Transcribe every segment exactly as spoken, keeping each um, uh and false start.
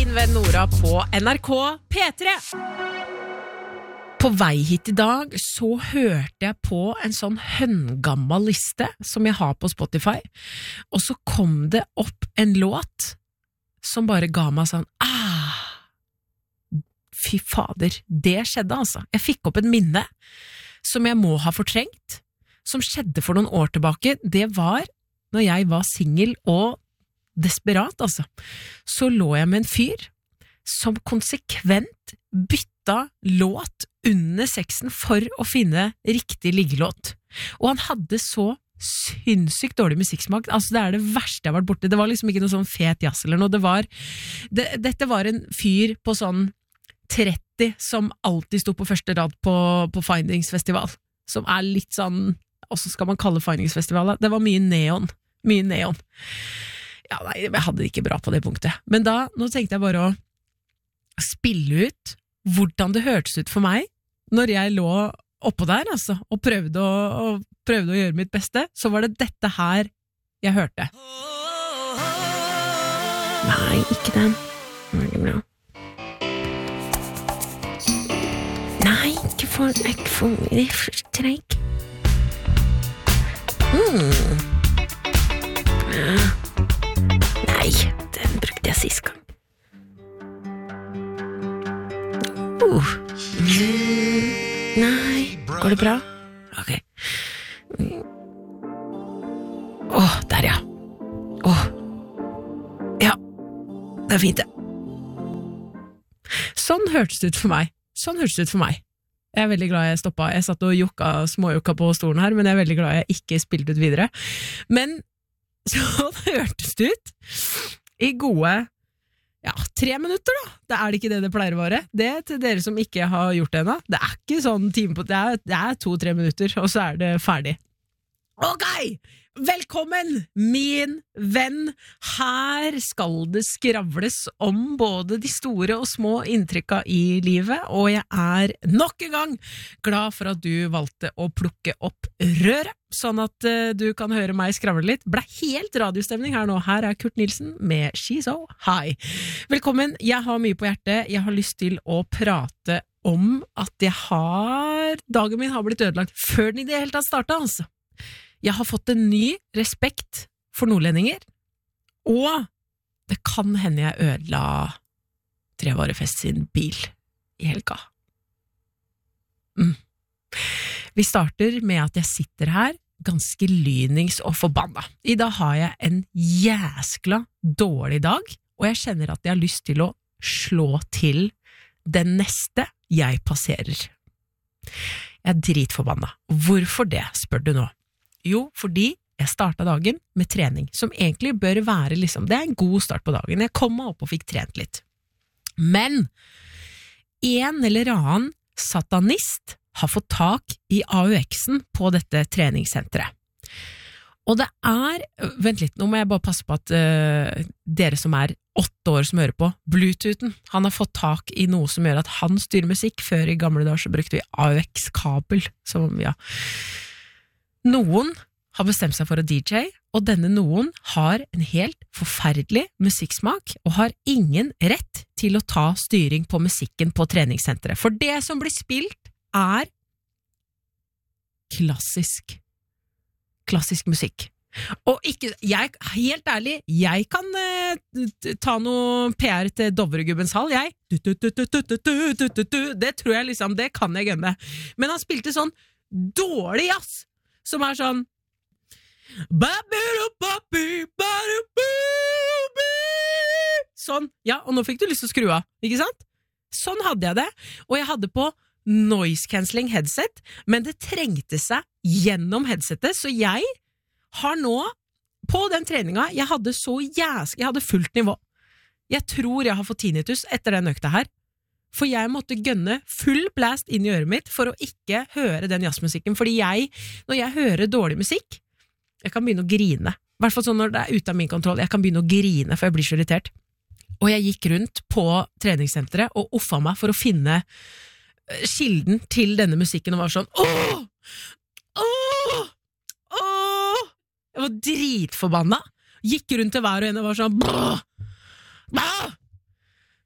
din venn Nora på N R K P tre. På vei hit i dag så hørte jeg på en sånn høngammal liste som jeg har på Spotify, og så kom det opp en låt som bare ga meg sånn, ah, fy fader, det skjedde altså. Jeg fikk opp et minne som jeg må ha fortrengt, som skjedde for noen år tilbake. Det var når jeg var single og desperat, altså. Så lå jeg med en fyr som konsekvent bytta låt under sexen for å finne riktig liggelåt. Og han hadde så sinnssykt dårlig musikksmak. Altså, det er det verste jeg har vært borte. Det var liksom ikke noe sånn fet jazz eller noe. Det var, det, dette var en fyr på sånn tretti som alltid sto på første rad på, på Findings Festival. Som er litt sånn, og så skal man kalle Findings Festival. Det var mye neon. Mye neon. Ja, nei, jeg hadde det ikke bra på det punktet. Men da, nå tenkte jeg bare å spille ut hvordan det hørtes ut for meg når jeg lå oppå der, altså, og prøvde å, og prøvde å gjøre mitt beste, så var det dette her jeg hørte. Nei, ikke den. Ikke bra. Nei, ikke for, ikke for, det er for treig. Hmm. Nei, den brukte jeg sist gang. Uh. Mm. Nei, går det bra? Ok. Åh, der ja. Åh. Ja, det er fint det. Sånn hørtes det ut for meg. Sånn hørtes det ut for meg. Jeg er veldig glad jeg stoppet. Jeg satt og jukka, småjukka på stolen her, men jeg er veldig glad jeg ikke spilte ut videre. Men sånn hørtes det ut i gode ja, tre minutter da. Det er det ikke det det pleier å være. Det er til dere som ikke har gjort det ennå. Det er ikke sånn time på, det er, det er to-tre minutter, og så er det ferdig. Ok! Velkommen, min venn. Her skal det skravles om både de store og små inntrykka i livet, og jeg er nok en gang glad for at du valgte å plukke opp røret, sånn at uh, du kan høre meg skravle litt. Ble helt radiostemning her nå. Her er Kurt Nilsen med She's So High. Velkommen, jeg har mye på hjertet. Jeg har lyst til å prate om at jeg har, dagen min har blitt ødelagt før den i det hele tatt startet, altså. Jeg har fått en ny respekt for nordlendinger, og det kan hende jeg ødela Trevarefest sin bil i helga. Mm. Vi starter med at jeg sitter her ganske lynings og forbanna. I dag har jeg en jæskla dårlig dag, og jeg kjenner at jeg har lyst til å slå til den neste jeg passerer. Jeg er dritforbanna. Hvorfor det, spør du nå? Jo, fordi jeg startet dagen med trening, som egentlig bør være liksom, det er en god start på dagen. Jeg kom meg opp og fikk trent litt. Men en eller annen satanist har fått tak i A U X-en på dette treningssenteret. Og det er, vent litt, nå må jeg bare passe på at uh, dere som er åtte år som hører på, Bluetoothen, han har fått tak i noe som gjør at han styrer musikk. Før i gamle dager så brukte vi A U X-kabel, som ja. Noen har bestemt seg for å D J, og denne noen har en helt forferdelig musikksmak og har ingen rett til å ta styring på musikken på treningssenteret. For det som blir spilt er klassisk. Klassisk musikk. Og ikke, jeg, helt ærlig, jeg kan eh, ta noe P R til Dovregubbens hall, jeg. Du, du, du, du, du, du, du, du. Det tror jeg liksom, det kan jeg gønne. Men han spilte sånn dårlig jazz, som er sånn sånn, ja, og nå fikk du lyst til å skru av, ikke sant? Sånn hadde jeg det, og jeg hadde på noise cancelling headset, men det trengte seg gjennom headsetet, så jeg har nå, på den treninga, jeg hadde så jæsk, jeg hadde fullt nivå. Jeg tror jeg har fått tinnitus etter den økta her, for jeg måtte gønne full blast inn i øret mitt for å ikke høre den jazzmusikken, fordi jeg, når jeg hører dårlig musikk, jeg kan begynne å grine. I hvert fall sånn når det er ute av min kontroll, jeg kan begynne å grine, for jeg blir så irritert. Og jeg gikk rundt på treningssenteret og offa meg for å finne kilden til denne musikken, og var sånn, åh! Åh! Åh! Jeg var dritforbanna. Gikk rundt til hver og en og var sånn, bæh! Bæh!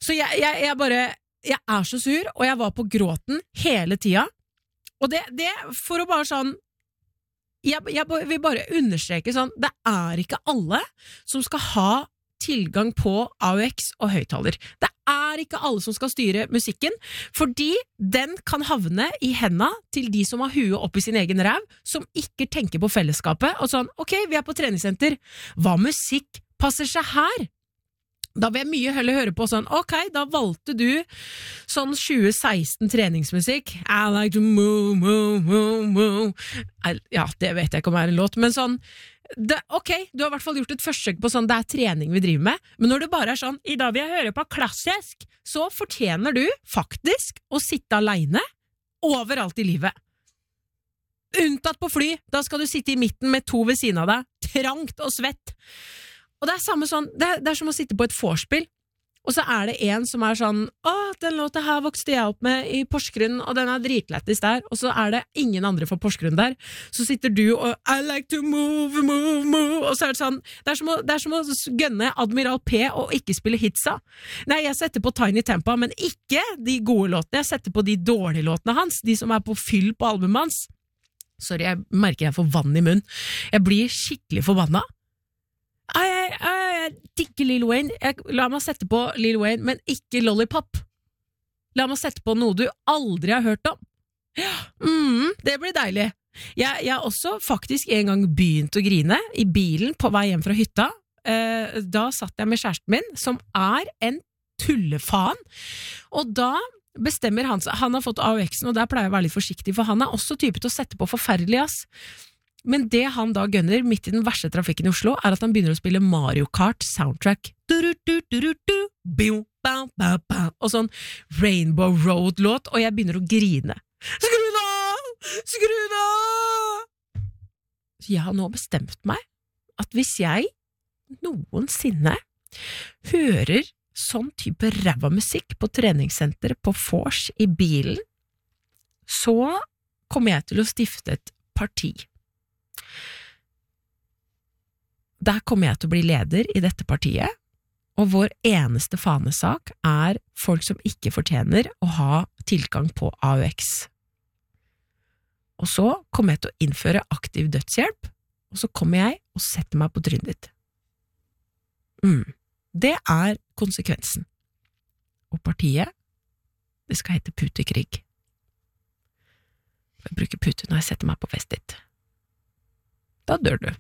Så jeg, jeg, jeg bare, jeg er så sur, og jeg var på gråten hele tida. Og det, det for å bare sånn, jeg, jeg vil bare understreke sånn, det er ikke alle som skal ha tilgang på A U X og høyttaler. Det er ikke alle som skal styre musikken, fordi den kan havne i hendene til de som har huet opp i sin egen ræv, som ikke tenker på fellesskapet, og sånn, ok, vi er på treningssenter, hva musikk passer seg her? Da vil jeg mye heller høre på sånn, ok, da valgte du sånn tjue seksten treningsmusikk. I like to move, move, move, move. Ja, det vet jeg ikke om det er en låt, men sånn, det, ok, du har i hvert fall gjort et forsøk på sånn, det er trening vi driver med, men når det bare er sånn, i dag vil jeg høre på klassisk, så fortjener du faktisk å sitte alene overalt i livet. Unntatt på fly, da skal du sitte i midten med to ved siden av deg, trangt og svett. Og det er samme sånn, det er, det er som å sitte på et vorspiel, og så er det en som er sånn, åh, den låta her vokste jeg opp med i Porsgrunn, og den er dritlettis der, og så er det ingen andre fra Porsgrunn der, så sitter du og, I like to move, move, move, og så er det sånn, det er som å, det er som å gønne Admiral P og ikke spille hitsa. Nei, jeg setter på Tiny Tempa, men ikke de gode låtene, jeg setter på de dårlige låtene hans, de som er på fyll på albumet hans. Sorry, jeg merker jeg får vann i munn. Jeg blir skikkelig forbanna. Jeg, jeg, jeg, jeg digger Lil Wayne. Jeg, la meg sette på Lil Wayne, men ikke Lollipop. La meg sette på noe du aldri har hørt om. Mm, det blir deilig. Jeg, jeg har også faktisk en gang begynt å grine i bilen på vei hjem fra hytta. Eh, da satt jeg med kjæresten min, som er en tullefan. Og da bestemmer han seg, han har fått A U X-en, og der pleier jeg å være litt forsiktig, for han er også type til å sette på forferdelig, ass. Men det han da gønner midt i den verste trafikken i Oslo, er at han begynner å spille Mario Kart soundtrack. Og sånn Rainbow Road-låt, og jeg begynner å grine. Skru den av! Skru den av! Så jeg har nå bestemt meg at hvis jeg noensinne hører sånn type ræva musikk på treningssenter, på vors, i bilen, så kommer jeg til å stifte et parti. Der kommer jeg til å bli leder i dette partiet, og vår eneste fanesak er folk som ikke fortjener å ha tilgang på A U X. Og så kommer jeg til å innføre aktiv dødshjelp, og så kommer jeg og setter meg på trynet ditt. Mm. Det er konsekvensen. Og partiet, det skal hete Putekrig. Jeg bruker pute når jeg setter meg på festet ditt. Da dør du.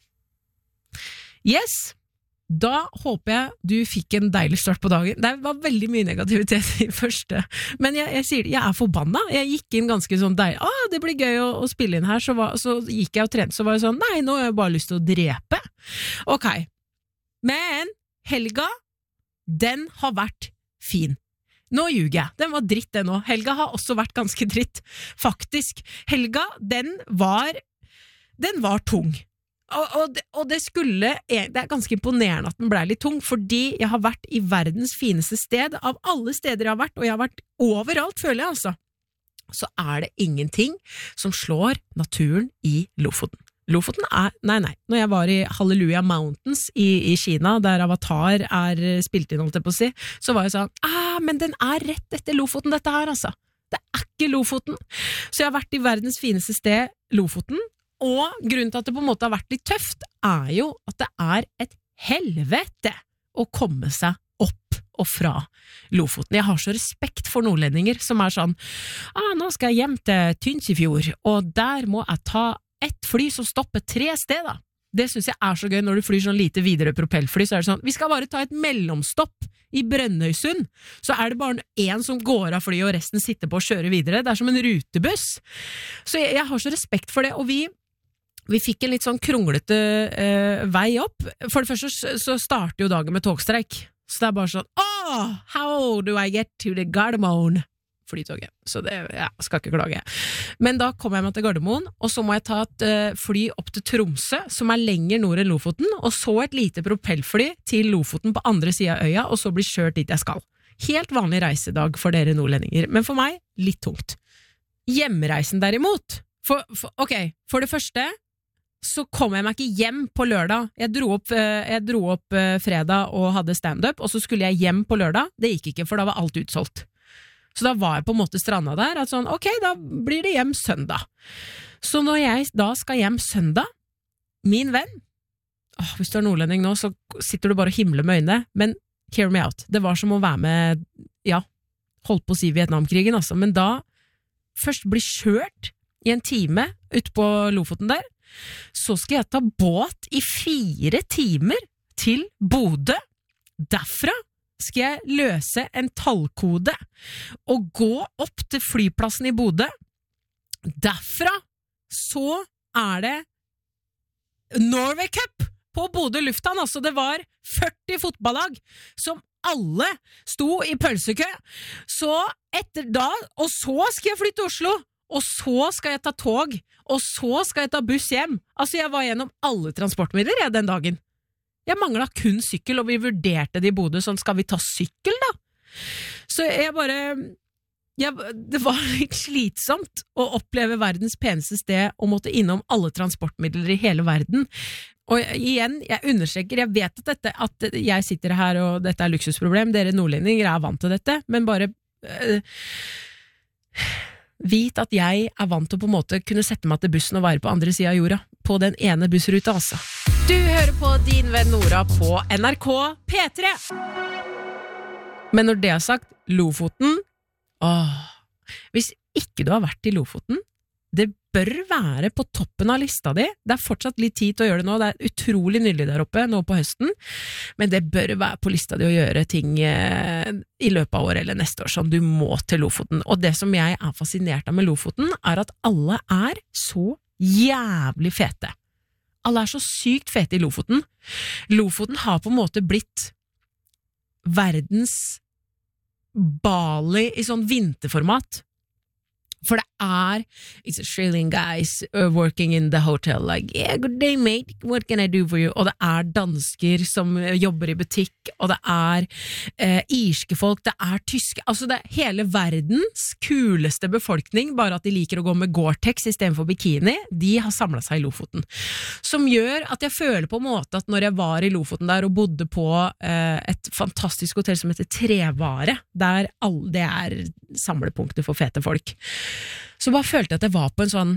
Yes, da håper jeg du fikk en deilig start på dagen. Det var veldig mye negativitet i første, men jeg, jeg sier det, jeg er forbanna. Jeg gikk inn ganske sånn deilig, ah, det blir gøy å, å spille inn her, så, var, så gikk jeg og trente, så var jeg sånn, nei, nå har jeg bare lyst til å drepe. Ok, men helga, den har vært fin. Nå ljuger jeg, den var dritt den også. Helga har også vært ganske dritt, faktisk. Helga, den var, den var tung. Og, og, det, og det skulle, det er ganske imponerende at den ble litt tung, fordi jeg har vært i verdens fineste sted, av alle steder jeg har vært, og jeg har vært overalt, føler jeg altså. Så er det ingenting som slår naturen i Lofoten. Lofoten er, nei, nei, når jeg var i Hallelujah Mountains i, i Kina, der Avatar er spilt inn, holdt jeg på å si, så var jeg sånn, ah, men den er rett etter Lofoten, dette her, altså. Det er ikke Lofoten. Så jeg har vært i verdens fineste sted, Lofoten, og grunnen til at det på en måte har vært litt tøft, er jo at det er et helvete å komme seg opp og fra Lofoten. Jeg har så respekt for nordlendinger som er sånn, ah, nå skal jeg hjem til Tynsifjord, og der må jeg ta et fly som stopper tre steder. Det synes jeg er så gøy når du flyr sånn lite videre propellfly, så er det sånn, vi skal bare ta et mellomstopp i Brønnøysund, så er det bare en som går av fly og resten sitter på og kjører videre. Det er som en rutebuss. Så jeg, jeg har så respekt for det, og vi Vi fikk en litt sånn kronglete eh, vei opp. For det første så, så starter jo dagen med togstreik. Så det er bare sånn, oh, how do I get to the Gardermoen? Flytoget. Så det, ja, skal ikke klage. Men da kommer jeg meg til Gardermoen, og så må jeg ta et uh, fly opp til Tromsø, som er lenger nord enn Lofoten, og så et lite propellfly til Lofoten på andre siden av øya, og så bli kjørt dit jeg skal. Helt vanlig reisedag for dere nordlendinger, men for meg litt tungt. Hjemreisen derimot, for, for, ok, for det første, så kom jeg meg ikke hjem på lørdag. Jeg dro opp, jeg dro opp fredag og hadde stand-up, og så skulle jeg hjem på lørdag. Det gikk ikke, for da var alt utsolgt. Så da var jeg på en måte stranda der, at sånn, ok, da blir det hjem søndag. Så når jeg da skal hjem søndag, min venn, åh, hvis du er nordlending nå, så sitter du bare og himler med øynene, men hear me out. Det var som å være med, ja, holdt på å si Vietnamkrigen, altså, men da først bli kjørt i en time ut på Lofoten der, så skal jeg ta båt i fire timer til Bodø. Derfra skal jeg løse en tallkode og gå opp til flyplassen i Bodø. Derfra så er det Norway Cup på Bodø lufthavn. Altså det var førti fotballag som alle sto i pølsekø. Så etter da, og så skal jeg flytte til Oslo. Og så skal jeg ta tog, og så skal jeg ta buss hjem. Altså, jeg var gjennom alle transportmidler jeg, den dagen. Jeg manglet kun sykkel, og vi vurderte det i Bodø, sånn, skal vi ta sykkel da? Så jeg bare, jeg, det var litt slitsomt å oppleve verdens peneste sted, og måtte innom alle transportmidler i hele verden. Og igjen, jeg understreker, jeg vet at, dette, at jeg sitter her, og dette er luksusproblem, dere nordlendinger er vant til dette, men bare... Øh, Vit at jeg er vant til å på en måte kunne sette meg til bussen og være på andre siden av jorda, på den ene bussruta altså. Du hører på Din venn Nora på N R K P tre. Men når det er sagt, Lofoten, åh, hvis ikke du har vært i Lofoten, det bør være på toppen av lista di. Det er fortsatt litt tid til å gjøre det nå, det er utrolig nydelig der oppe nå på høsten, men det bør være på lista di å gjøre ting eh, i løpet av året eller neste år, sånn du må til Lofoten. Og det som jeg er fascinert av med Lofoten, er at alle er så jævlig fete. Alle er så sykt fete i Lofoten. Lofoten har på en måte blitt verdens Bali i sånn vinterformat. For det er it's Australian guys uh, working in the hotel like, yeah, good day mate, what can I do for you? Og det er dansker som uh, jobber i butikk, og det er uh, irske folk, det er tyske, altså det er hele verdens kuleste befolkning, bare at de liker å gå med Gore-Tex i stedet for bikini, de har samlet seg i Lofoten. Som gjør at jeg føler på en måte at når jeg var i Lofoten der og bodde på uh, et fantastisk hotell som heter Trevare, der all, det er samlepunktet for fete folk, så bare følte jeg at jeg var på en sånn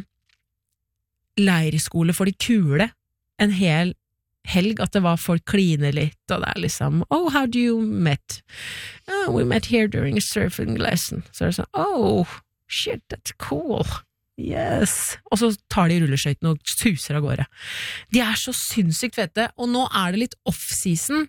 leirskole for de kule en hel helg, at det var folk kliner litt, og det er liksom, oh, how do you met? Oh, we met here during a surfing lesson. Så er det sånn, oh, shit, that's cool. Yes. Og så tar de rulleskøytene og suser av gårde. De er så sinnssykt fete, og nå er det litt off-season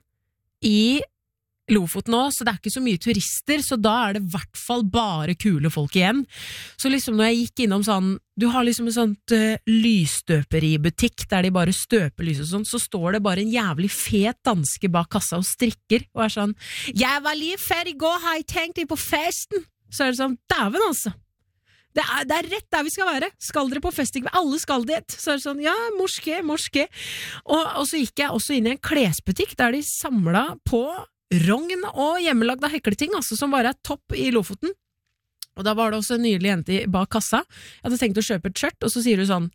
i Lofoten nå, så det er ikke så mye turister, så da er det i hvert fall bare kule folk igjen. Så liksom når jeg gikk innom sånn, du har liksom en sånt uh, lysstøpeributikk der de bare støper lys og sånn, så står det bare en jævlig fet danske bak kassa og strikker, og er sånn, jeg var lige ferdig i går, har jeg tenkt deg på festen? Så er det sånn, dæven altså. Det er, det er rett der vi skal være. Skal dere på fest? Alle skal dit. Så er det sånn, ja, morske, morske. Og, og så gikk jeg også inn i en klesbutikk der de samlet på rogn og hjemmelagda hekleting, altså som bare er topp i Lofoten. Og da var det også en nydelig jente bak kassa. Jeg hadde tenkt å kjøpe et skjørt, og så sier du sånn,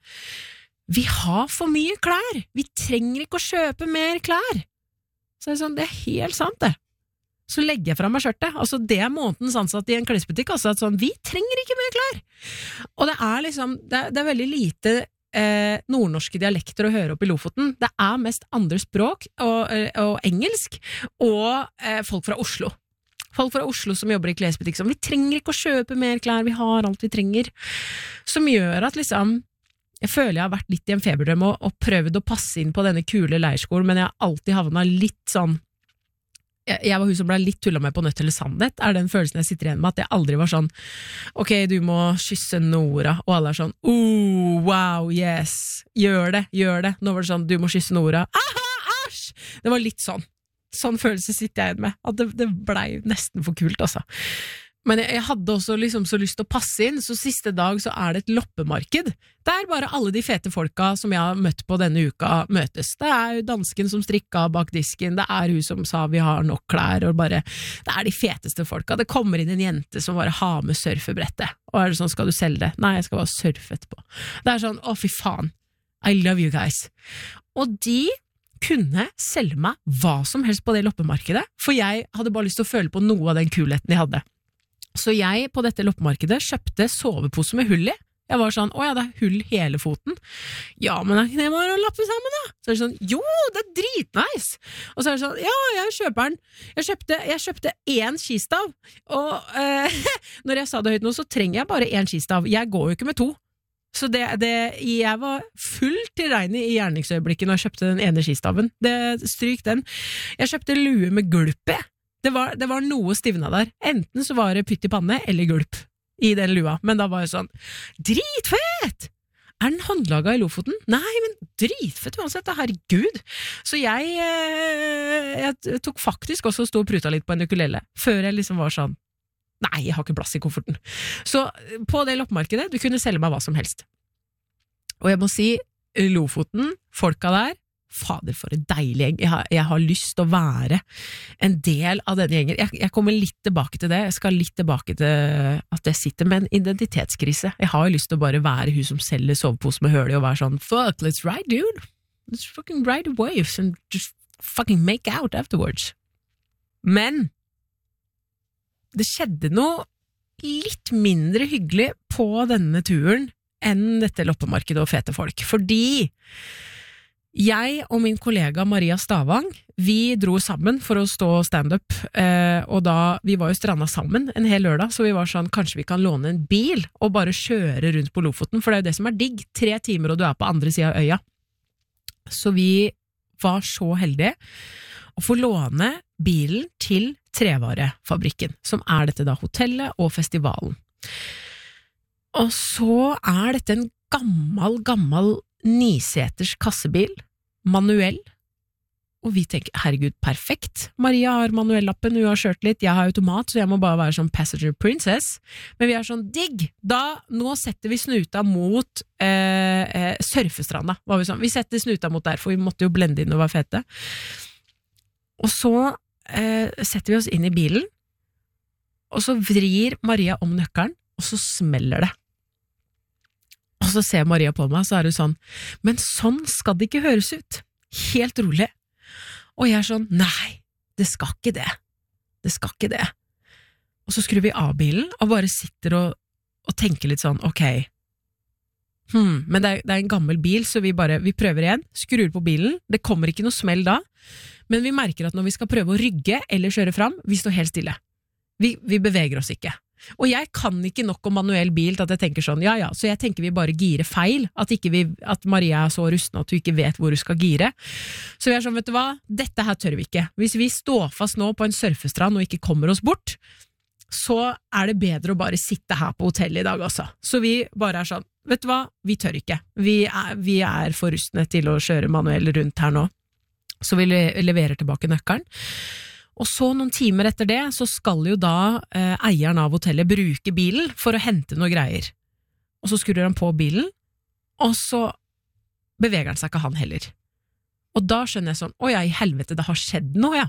vi har for mye klær, vi trenger ikke å kjøpe mer klær. Så er det sånn, det er helt sant det. Så legger jeg fra meg skjørtet, altså det er månedens ansatt i en klesbutikk, altså at sånn, vi trenger ikke mer klær. Og det er liksom, det er, det er veldig lite Eh, nordnorske dialekter å høre opp i Lofoten. Det er mest andre språk og, og engelsk og eh, folk fra Oslo. Folk fra Oslo som jobber i klesbutikk som vi trenger ikke å kjøpe mer klær, vi har alt vi trenger. Som gjør at liksom jeg føler jeg har vært litt i en feberdrøm og, og prøvd å passe inn på denne kule leirskolen, men jeg har alltid havnet litt sånn jeg var hun som ble litt tullet med på Nødt eller Sannhet, er den følelsen jeg sitter igjen med, at jeg aldri var sånn, ok, du må kysse Nora, og alle er sånn, oh, wow, yes, gjør det, gjør det, nå var det sånn, du må kysse Nora, aha, æsj, det var litt sånn, sånn følelse sitter jeg igjen med, at det, det ble nesten for kult, altså. Men jeg, jeg hadde også liksom så lyst til å passe inn, så siste dag så er det et loppemarked, der bare alle de fete folka som jeg har møtt på denne uka møtes. Det er dansken som strikka bak disken, det er hun som sa vi har nok klær, og bare, det er de feteste folka. Det kommer inn en jente som bare har med surfebrettet, og er det sånn, skal du selge det? Nei, jeg skal bare surfe etterpå. Det er sånn, å fy faen. I love you guys. Og de kunne selge meg hva som helst på det loppemarkedet, for jeg hadde bare lyst til å føle på noe av den kulheten de hadde. Så jeg på dette loppemarkedet kjøpte sovepose med hull i. Jeg var sånn, åja, det er hull hele foten. Ja, men er ikke det bare å lappe sammen da? Så er det sånn, jo, det er dritnice. Og så er det sånn, ja, jeg kjøper den. Jeg kjøpte, jeg kjøpte en skistav, og øh, når jeg sa det høyt nå, så trenger jeg bare en skistav. Jeg går jo ikke med to. Så det, det, jeg var fullt til regnet i gjerningsøyeblikket når jeg kjøpte den ene skistaven. Det, stryk den. Jeg kjøpte lue med gulp i. Det var, det var noe stivna der. Enten så var det pytt i panne eller gulp i den lua. Men da var jeg sånn, dritfett! Er den håndlaget i Lofoten? Nei, men dritfett uansett, herregud. Så jeg, jeg tok faktisk også å stå og pruta litt på en ukulele, før jeg liksom var sånn, nei, jeg har ikke plass i kofferten. Så på det loppemarkedet, du kunne selge meg hva som helst. Og jeg må si, Lofoten, folka der, fader for en deilig gjeng. Jeg har, jeg har lyst til å være en del av denne gjengen. Jeg, jeg kommer litt tilbake til det. Jeg skal litt tilbake til at jeg sitter med en identitetskrise. Jeg har jo lyst til å bare være hun som selger sovepose med høl i og være sånn, fuck, let's ride, dude. Let's fucking ride the waves and just fucking make out afterwards. Men det skjedde noe litt mindre hyggelig på denne turen enn dette loppemarkedet og fete folk. Fordi jeg og min kollega Maria Stavang, vi dro sammen for å stå stand-up, eh, og da, vi var jo strandet sammen en hel lørdag, så vi var sånn, kanskje vi kan låne en bil og bare kjøre rundt på Lofoten, for det er jo det som er digg, tre timer og du er på andre siden av øya. Så vi var så heldige å få låne bilen til Trevarefabrikken, som er dette da hotellet og festivalen. Og så er dette en gammel, gammel niseters kassebil, manuell, og vi tenker, herregud, perfekt. Maria har manuellappen, hun har kjørt litt, jeg har automat, så jeg må bare være sånn passenger princess. Men vi er sånn, digg! Da, nå setter vi snuta mot eh, eh, surfestranda, var vi sånn. Vi setter snuta mot der, for vi måtte jo blende inn og være fete. Og så eh, setter vi oss inn i bilen, og så vrir Maria om nøkkelen, og så smeller det. Og så ser Maria på meg, så er hun sånn, men sånn skal det ikke høres ut. Helt rolig. Og jeg er sånn, nei, det skal ikke det. Det skal ikke det. Og så skrur vi av bilen, og bare sitter og, og tenker litt sånn, ok, hmm, men det er, det er en gammel bil, så vi bare, vi prøver igjen, skrur på bilen, det kommer ikke noe smell da, men vi merker at når vi skal prøve å rygge eller kjøre fram, vi står helt stille. Vi, vi beveger oss ikke. Og jeg kan ikke nok om manuell bil til at jeg tenker sånn, ja ja, så jeg tenker vi bare girer feil, at, ikke vi, at Maria er så rusten at du ikke vet hvor du skal gire. Så jeg er sånn, vet du hva, dette her tør vi ikke. Hvis vi står fast nå på en surfestrand og ikke kommer oss bort, så er det bedre å bare sitte her på hotellet i dag også. Så vi bare er sånn, vet du hva, vi tør ikke. Vi er, vi er for rustne til å kjøre manuell rundt her nå. Så vi leverer tilbake nøkkelen. Og så noen timer etter det, så skal jo da eh, eieren av hotellet bruke bilen for å hente noe greier. Og så skrur han på bilen, og så beveger han seg ikke han heller. Og da skjønner jeg sånn, å ja, i helvete, det har skjedd noe, ja.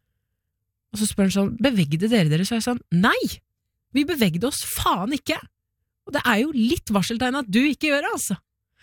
Og så spør han sånn, bevegde dere dere? Så er jeg sånn, nei, vi bevegde oss faen ikke. Og det er jo litt varseltegn at du ikke gjør det, altså.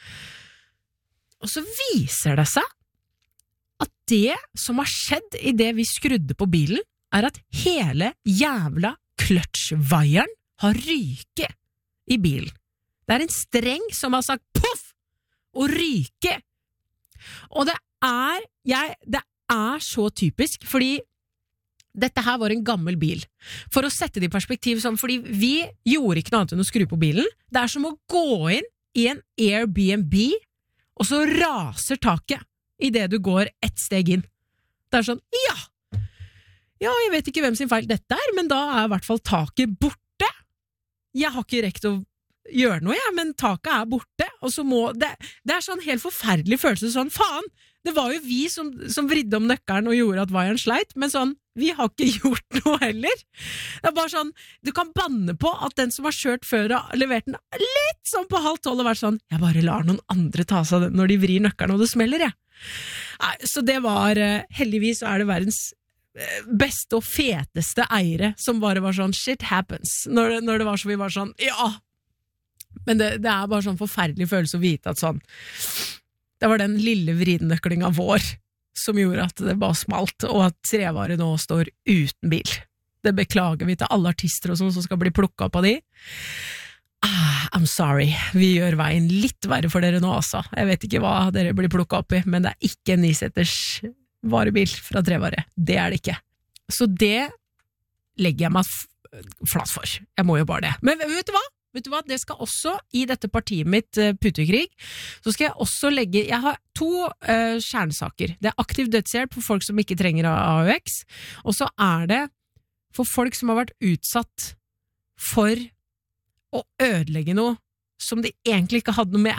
Og så viser det seg at det som har skjedd i det vi skrudde på bilen, er at hele jævla kløtsjvaieren har ryket i bilen. Det er en streng som har sagt poff og ryke. Og det er, jeg, det er så typisk, fordi dette her var en gammel bil. For å sette det i perspektiv sånn, fordi vi gjorde ikke noe annet enn å skru på bilen. Det er som å gå inn i en Airbnb, og så raser taket i det du går ett steg inn. Det er sånn, ja, ja, jeg vet ikke hvem sin feil dette er, men da er i hvert fall taket borte. Jeg har ikke rekt å gjøre noe, jeg, men taket er borte, og så må, det, det er sånn helt forferdelig følelse, sånn, faen, det var jo vi som, som vridde om nøkkelen og gjorde at vaieren sleit, men sånn, vi har ikke gjort noe heller. Det er bare sånn, du kan banne på at den som har kjørt før har levert den litt sånn på halv tolv og vært sånn, jeg bare lar noen andre ta seg av den når de vrir nøkkelen og det smeller, jeg. Nei, så det var, heldigvis så er det verdens beste og feteste eiere som bare var sånn, shit happens, når det, når det var så vi var sånn, ja, men det, det er bare sånn forferdelig følelse å vite at sånn, Det var den lille vridnøklinga vår som gjorde at det bare smalt, og at Trevare nå står uten bil. Det beklager vi til alle artister og sånn som skal bli plukket opp av de. Ah, I'm sorry, vi gjør veien litt verre for dere nå altså. Jeg vet ikke hva dere blir plukket opp i, men det er ikke en nisetters varebil fra Trevare. Det er det ikke. Så det legger jeg meg flat for. Jeg må jo bare det. Men vet du hva? Vet du hva? Det skal også, i dette partiet mitt, Putekrig, så skal jeg også legge, jeg har to uh, kjernesaker. Det er aktiv dødshjelp for folk som ikke trenger A U X, og så er det for folk som har vært utsatt for å ødelegge noe som de egentlig ikke hadde noe med.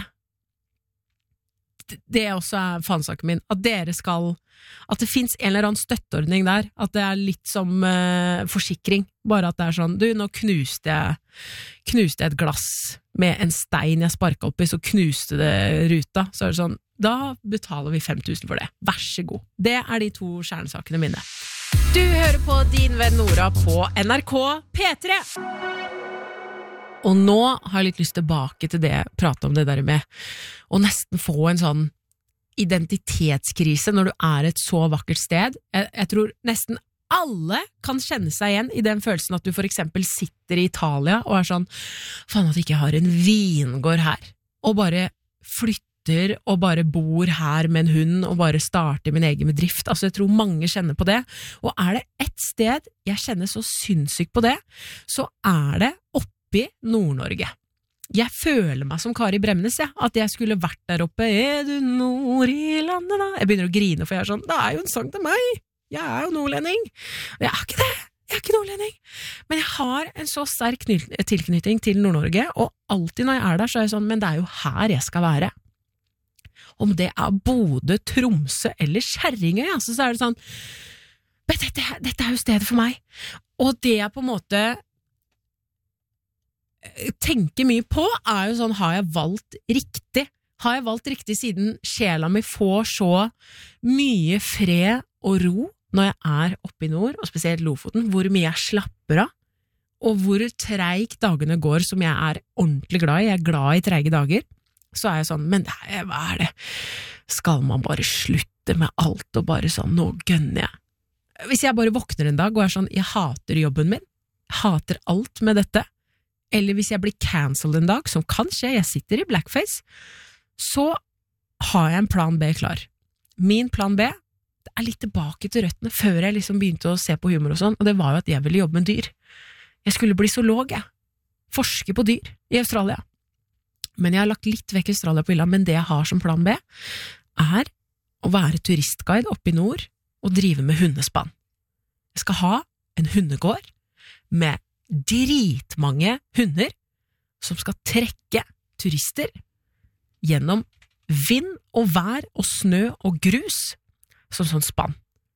Det også er fanesaken min, at dere skal, at det finnes en eller annen støtteordning der, at det er litt som uh, forsikring, bare at det er sånn, du, nå knuste jeg, knuste jeg et glass med en stein jeg sparket opp i, så knuste det ruta, så er det sånn, da betaler vi fem tusen for det. Vær så god. Det er de to kjernesakene mine. Du hører på Din venn Nora på N R K P tre. Og nå har jeg litt lyst tilbake til det jeg pratet om det der med å nesten få en sånn identitetskrise når du er et så vakkert sted. Jeg, jeg tror nesten alle kan kjenne seg igjen i den følelsen at du for eksempel sitter i Italia og er sånn, faen at jeg ikke har en vingård her, og bare flytter og bare bor her med en hund og bare starter min egen bedrift. Altså jeg tror mange kjenner på det, og er det et sted jeg kjenner så sinnssykt på det, så er det oppe i Nord-Norge. Jeg føler meg som Kari Bremnes, ja, at jeg skulle vært der oppe. Er du nord i landet da? Jeg begynner å grine, for jeg er sånn, det er jo en sang til meg. Jeg er jo nordlending. Jeg er ikke det. Jeg er ikke nordlending. Men jeg har en så sterk tilknytning til Nord-Norge, og alltid når jeg er der, så er jeg sånn, men det er jo her jeg skal være. Om det er Bodø, Tromsø eller Kjerringøy, altså, så er det sånn, men dette, dette er jo stedet for meg. Og det jeg på en måte tenker mye på er jo sånn, har jeg valgt riktig? Har jeg valgt riktig siden sjela mi får så mye fred og ro når jeg er oppe i nord, og spesielt Lofoten, hvor mye jeg slapper av, og hvor treigt dagene går som jeg er ordentlig glad i, jeg er glad i treige dager, så er jeg sånn, men hva er det? Skal man bare slutte med alt og bare sånn, nå gønner jeg. Hvis jeg bare våkner en dag og er sånn, jeg hater jobben min, jeg hater alt med dette, eller hvis jeg blir cancelled en dag, som kan skje, jeg sitter i blackface, så har jeg en plan B klar. Min plan B, det er litt tilbake til røttene, før jeg liksom begynte å se på humor og sånn, og det var jo at jeg ville jobbe med dyr. Jeg skulle bli zoolog, jeg. Forske på dyr i Australia. Men jeg har lagt litt vekk Australia på hylla, men det jeg har som plan B, er å være turistguide oppe i nord, og drive med hundespann. Jeg skal ha en hundegård med dritmange hunder som skal trekke turister gjennom vind og vær og snø og grus som sånn spann.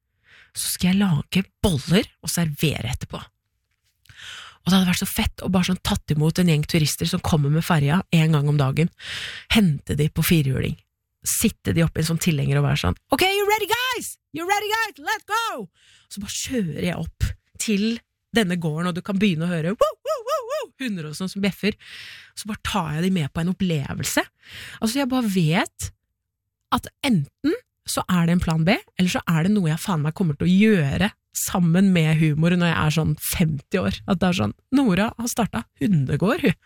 Så skal jeg lage boller og servere etterpå. Og det hadde vært så fett å bare sånn tatt imot en gjeng turister som kommer med ferja en gang om dagen, hente de på firehjuling, sitte de oppe i en sånn tilhenger og være sånn, ok, you ready guys? You ready guys? Let's go! Så bare kjører jeg opp til denne gården, og du kan begynne å høre woo, woo, woo, woo, hunder og sånn som bjeffer, så bare tar jeg de med på en opplevelse. Altså jeg bare vet at enten så er det en plan B, eller så er det noe jeg faen meg kommer til å gjøre sammen med humor når jeg er sånn femti år. At det er sånn, Nora har startet hundegård, hun.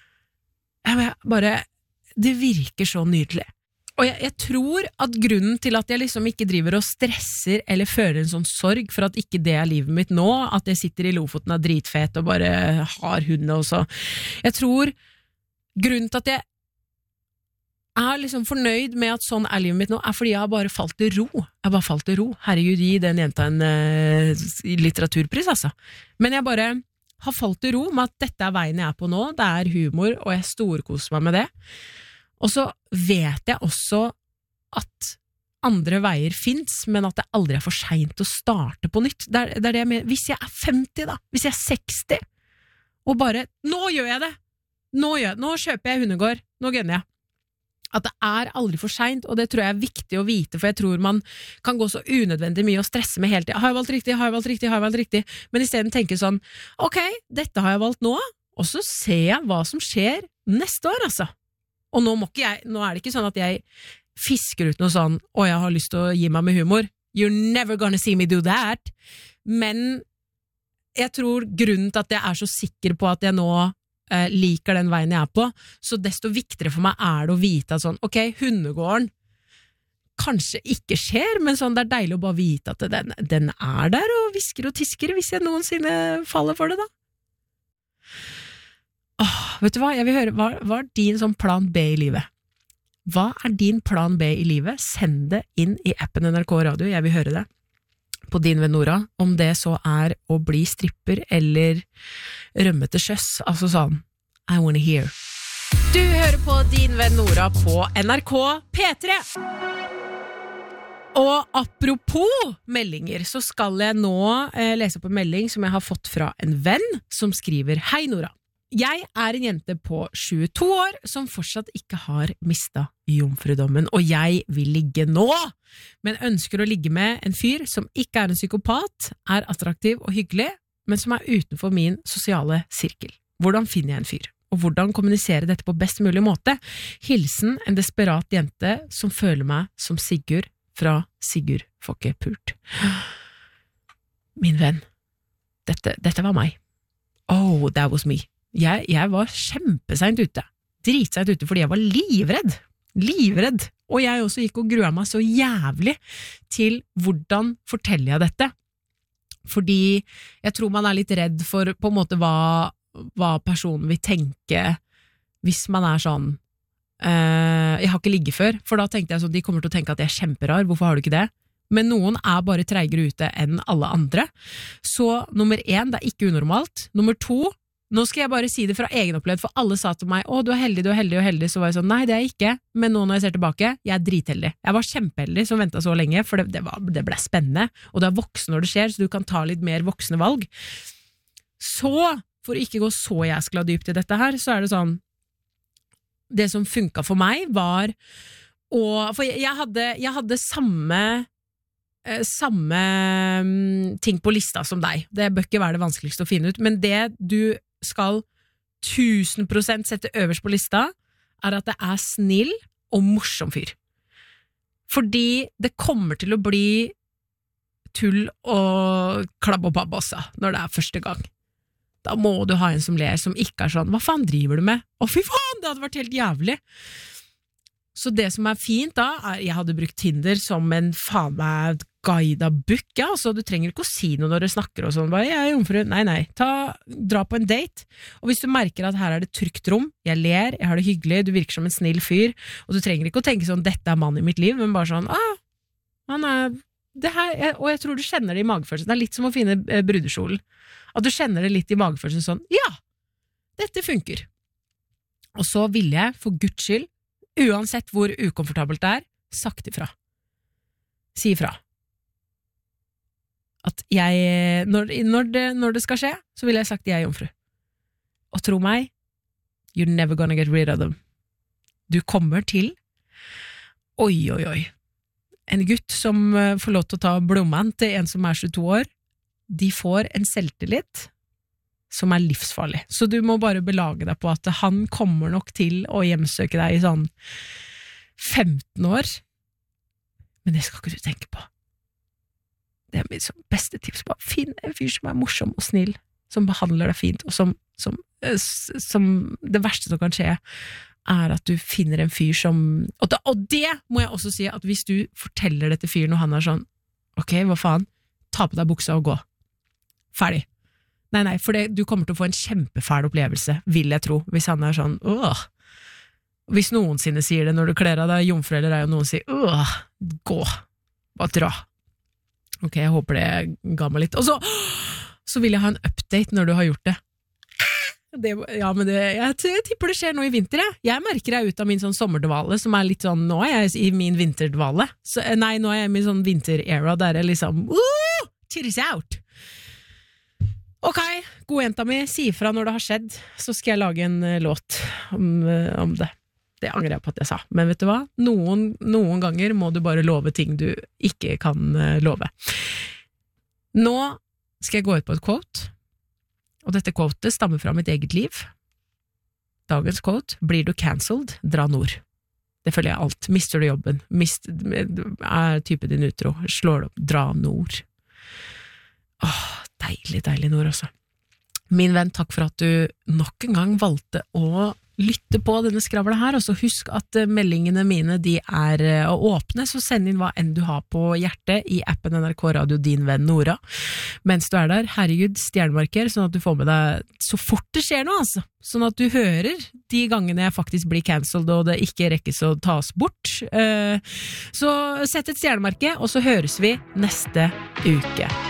Jeg bare, det virker så nydelig. Og jeg, jeg tror at grunnen til at jeg liksom ikke driver og stresser eller føler en sånn sorg for at ikke det er livet mitt nå, at jeg sitter i Lofoten og er dritfet og bare har hund og så. Jeg tror grunnen til at jeg er liksom fornøyd med at sånn er livet mitt nå, er fordi jeg har bare falt til ro. Jeg har bare falt til ro. Herregud, gi den jenta en uh, litteraturpris, altså. Men jeg bare har falt til ro med at dette er veien jeg er på nå, det er humor, og jeg storkoser meg med det. Og så vet jeg også at andre veier finnes, men at det aldri er for sent å starte på nytt. Det er, det er det jeg mener. Hvis jeg er femti da, hvis jeg er seksti, og bare, nå gjør jeg det! Nå, gjør, nå kjøper jeg hundegård, nå gønner jeg. At det er aldri for sent, og det tror jeg er viktig å vite, for jeg tror man kan gå så unødvendig mye og stresse med hele tiden. Har jeg valgt riktig, har jeg valgt riktig, har jeg valgt riktig? Men i stedet tenke sånn, ok, dette har jeg valgt nå, og så ser jeg hva som skjer neste år, altså. Og nå må ikke jeg, nå er det ikke sånn at jeg fisker ut noe sånn, å, jeg har lyst til å gi meg med humor. You're never gonna see me do that. Men jeg tror grunnen til at jeg er så sikker på at jeg nå eh, liker den veien jeg er på, så desto viktigere for meg er det å vite at sånn, ok, hundegården kanskje ikke skjer, men sånn, det er deilig å bare vite at den, den er der og visker og tisker hvis jeg noensinne faller for det da. Åh, vet du hva, jeg vil høre, hva, hva er din sånn plan B i livet? Hva er din plan B i livet? Send det inn i appen N R K Radio, jeg vil høre det. På din venn Nora, om det så er å bli stripper eller rømme til sjøs, altså sånn, I wanna hear. Du hører på din venn Nora på N R K P tre. Og apropos meldinger, så skal jeg nå eh, lese på en melding som jeg har fått fra en venn som skriver, Hei Nora. Jeg er en jente på tjueto år som fortsatt ikke har mistet jomfrudommen, og jeg vil ligge nå, men ønsker å ligge med en fyr som ikke er en psykopat, er attraktiv og hyggelig, men som er utenfor min sosiale sirkel. Hvordan finner jeg en fyr? Og hvordan kommunisere dette på best mulig måte? Hilsen en desperat jente som føler meg som Sigurd fra Sigurd Fokke Pult. Min venn, dette, dette var meg. Oh, that was me. Jeg, jeg var kjempeseint ute, dritseint ute, fordi jeg var livredd, livredd, og jeg også gikk og grua meg så jævlig til hvordan forteller jeg dette, fordi jeg tror man er litt redd for på en måte hva, hva personen vil tenke hvis man er sånn, uh, jeg har ikke ligget før, for da tenkte jeg sånn, de kommer til å tenke at jeg er kjemperar, hvorfor har du ikke det? Men noen er bare treigere ute enn alle andre, så nummer én, det er ikke unormalt, nummer to, nå skal jeg bare si det fra egen opplevelse, for alle sa til meg, å, du er heldig, du er heldig og heldig, så var jeg sånn, nei, det er jeg ikke, men nå når jeg ser tilbake, jeg er dritheldig. Jeg var kjempeheldig som ventet så lenge, for det, det, var, det ble spennende, og det er voksen når det skjer, så du kan ta litt mer voksne valg. Så, for å ikke gå så jæskla dypt i dette her, så er det sånn, det som funket for meg var, og, for jeg, jeg, hadde, jeg hadde samme samme ting på lista som deg. Det bør ikke være det vanskeligste å finne ut, men det du skal tusen prosent sette øverst på lista, er at det er snill og morsom fyr. Fordi det kommer til å bli tull og klabb og babb også, når det er første gang. Da må du ha en som ler, som ikke er sånn, hva faen driver du med? Å fy faen, det hadde vært helt jævlig! Så det som er fint da, er jeg hadde brukt Tinder som en faen meg guida book, ja, så du trenger ikke å si noe når du snakker og sånn, bare, jeg er jomfru, nei, nei, ta, dra på en date, og hvis du merker at her er det trygt rom, jeg ler, jeg har det hyggelig, du virker som en snill fyr, og du trenger ikke å tenke sånn, dette er mannen i mitt liv, men bare sånn, ah, han er, det her, jeg, og jeg tror du kjenner det i magefølelsen, det er litt som å finne eh, brudekjolen, at du kjenner det litt i magefølelsen sånn, ja, dette funker. Og så ville jeg, for Guds skyld, uansett hvor ukomfortabelt det er, sagt ifra. Si ifra. At jeg, når, når, det, når det skal skje, så ville jeg sagt jeg er jomfru. Og tro meg, you're never gonna get rid of them. Du kommer til, oi, oi, oi, en gutt som får lov til å ta blomman til en som er tjueto år, de får en selvtillit som er livsfarlig. Så du må bare belage deg på at han kommer nok til å hjemsøke deg i sånn femten år. Men det skal ikke du tenke på. Det er mitt beste tips. Bare finn en fyr som er morsom og snill, som behandler deg fint, og som, som, som det verste som kan skje, er at du finner en fyr som... Og, da, og det må jeg også si, at hvis du forteller det til fyren, og han er sånn, ok, hva faen? Ta på deg buksa og gå. Ferdig. Nei, nei, for det, du kommer til å få en kjempefæl opplevelse, vil jeg tro, hvis han er sånn, åh. Hvis noensinne sier det når du kler av deg jomfru eller ei, og noen sier, åh, gå, bare dra. Ok, jeg håper det ga meg litt. Og så, så vil jeg ha en update når du har gjort det. det ja, men det, jeg, jeg tipper det skjer nå i vinter, jeg. Jeg merker jeg ut av min sånn sommerdvale, som er litt sånn, nå er jeg i min vinterdvale. Så, nei, nå er jeg i min sånn vinter-era, der jeg liksom, uh, cheers out. Ok, god jenta mi, si ifra når det har skjedd, så skal jeg lage en uh, låt om, uh, om det. Det angrer jeg på at jeg sa. Men vet du hva? Noen, noen ganger må du bare love ting du ikke kan uh, love. Nå skal jeg gå ut på et quote, og dette quotet stammer fra mitt eget liv. Dagens quote, blir du cancelled, dra nord. Det føler jeg alt. Mister du jobben? Mist, er typen din utro? Slår du opp? Dra nord? Åh, deilig, deilig nord også. Min venn, takk for at du nok en gang valgte å lytte på denne skravla her, og så husk at meldingene mine, de er å åpne, så send inn hva enn du har på hjertet i appen N R K Radio Din Venn Nora. Mens du er der, herregud, stjernemarker, sånn at du får med deg så fort det skjer noe, altså. Sånn at du hører de gangene jeg faktisk blir cancelled, og det ikke rekkes å tas bort. Så sett et stjernemarke, og så høres vi neste uke.